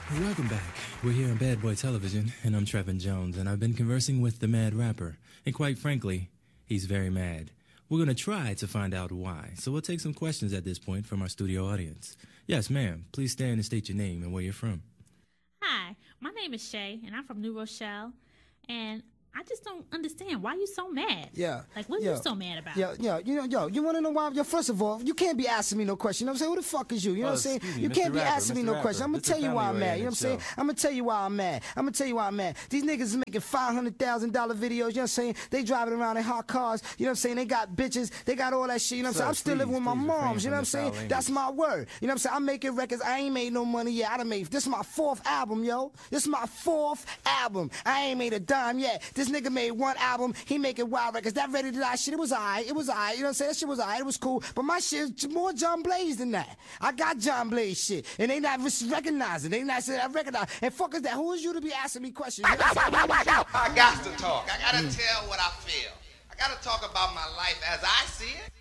Welcome back. We're here on Bad Boy Television, and I'm Trevin Jones, and I've been conversing with the Mad Rapper. And quite frankly, he's very mad. We're going to try to find out why. So we'll take some questions at this point from our studio audience. Yes, ma'am. Please stand and state your name and where you're from. Hi, my name is Shay, and I'm from New Rochelle, and I just don't understand why you so mad. Yeah. Like, what are you so mad about? You want to know why? First of all, you can't be asking me no question. You know what I'm saying? Who the fuck is you? You know what I'm saying? You can't be asking me no question. I'm going to tell you why I'm mad. You know what I'm saying? I'm going to tell you why I'm mad. I'm going to tell you why I'm mad. These niggas is making $500,000 videos. You know what I'm saying? They driving around in hot cars. You know what I'm saying? They got bitches. They got all that shit. You know what I'm saying? I'm still living with my moms. You know what I'm saying? That's my word. You know what I'm saying? I'm making records. I ain't made no money yet. I done made. This is my 4th album, yo. This is my 4th album. I ain't made a dime yet. This nigga made one album, he making wild records. That Ready to Die shit, it was alright. You know what I'm saying? That shit was alright. It was cool. But my shit is more John Blaze than that. I got John Blaze shit. And they not recognizing. They not saying I recognize. And fuck is that? Who is you to be asking me questions? You know I got to talk. I got to tell what I feel. I got to talk about my life as I see it.